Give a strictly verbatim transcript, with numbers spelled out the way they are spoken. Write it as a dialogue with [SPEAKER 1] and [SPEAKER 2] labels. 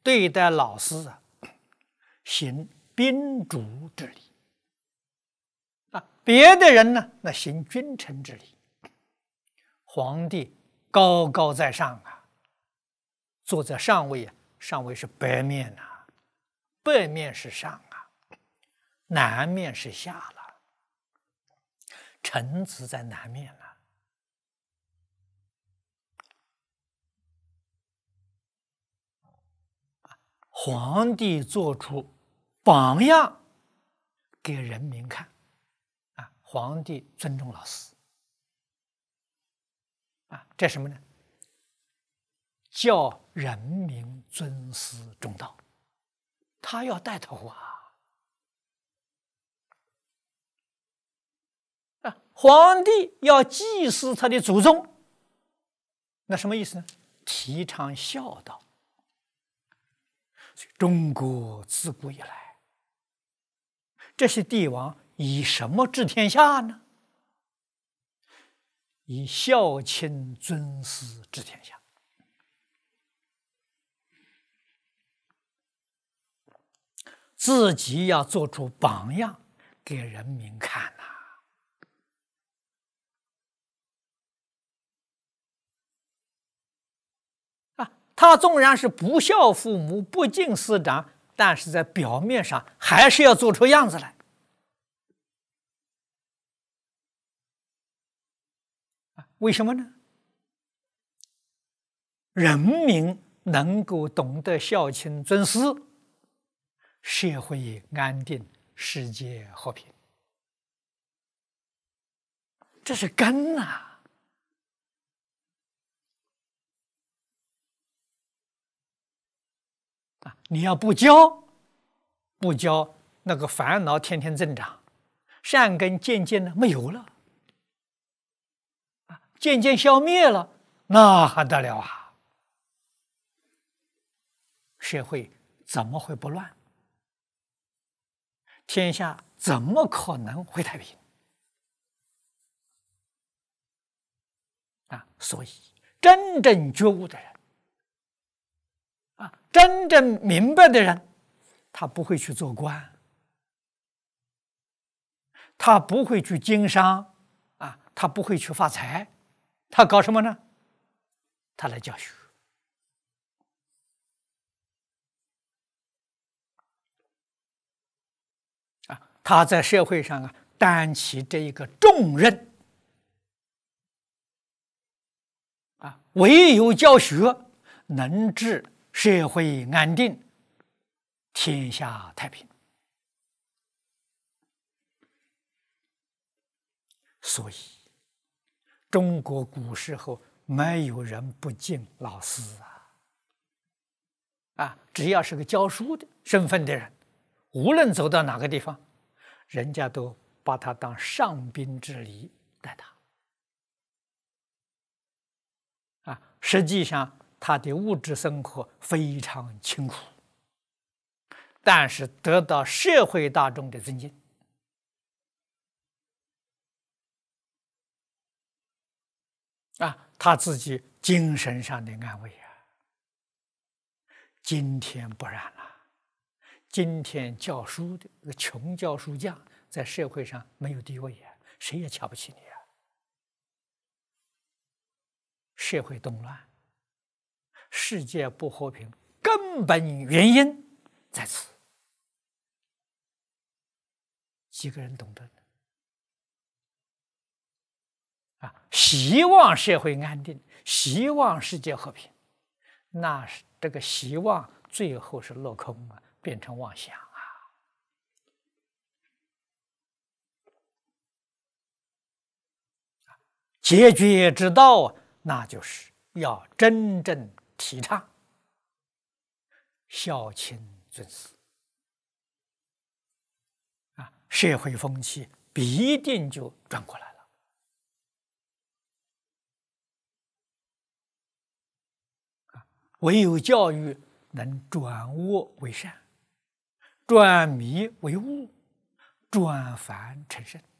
[SPEAKER 1] 对待老师啊，行宾主之礼啊，别的人呢，那行君臣之礼。皇帝高高在上啊，坐在上位啊，上位是北面啊，北面是上啊，南面是下了，臣子在南面了。皇帝做出榜样给人民看啊，皇帝尊重老师啊，这什么呢？叫人民尊师重道，他要带头啊！啊，皇帝要祭祀他的祖宗，那什么意思呢？提倡孝道。中国自古以来，这些帝王以什么治天下呢？以孝亲尊师治天下。自己要做出榜样给人民看呐、啊！啊，他纵然是不孝父母、不敬师长，但是在表面上还是要做出样子来。啊，为什么呢？人民能够懂得孝亲尊师，社会安定，世界和平，这是根呐！啊，你要不教，不教，那个烦恼天天增长，善根渐渐的没有了，啊，渐渐消灭了，那还得了啊！社会怎么会不乱？天下怎么可能会太平啊？所以，真正觉悟的人，啊，真正明白的人，他不会去做官，他不会去经商，啊，他不会去发财，他搞什么呢？他来教学。他在社会上啊担起这一个重任啊，唯有教学能治社会安定，天下太平。所以，中国古时候没有人不敬老师啊！啊，只要是个教书的身份的人，无论走到哪个地方，人家都把他当上宾之礼待他。啊，实际上他的物质生活非常清苦，但是得到社会大众的尊敬。啊，他自己精神上的安慰啊。今天不然了。今天教书的那个穷教书匠在社会上没有地位啊，谁也瞧不起你啊。社会动乱，世界不和平，根本原因在此。几个人懂得呢？啊，希望社会安定，希望世界和平，那是这个希望最后是落空啊。变成妄想啊！解决之道，那就是要真正提倡孝亲尊师啊，社会风气必定就转过来了。啊，唯有教育能转恶为善，转迷为悟，转凡成圣。